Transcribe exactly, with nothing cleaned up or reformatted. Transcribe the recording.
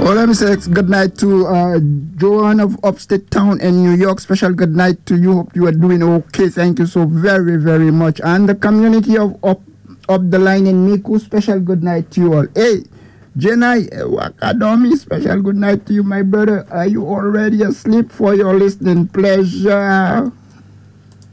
Well, let me say good night to uh, Joanne of Upstate Town in New York. Special good night to you. Hope you are doing okay. Thank you so very, very much. And the community of Up, up the Line in Miku, special good night to you all. Hey, Jenai Wakadomi, special good night to you, my brother. Are you already asleep for your listening pleasure?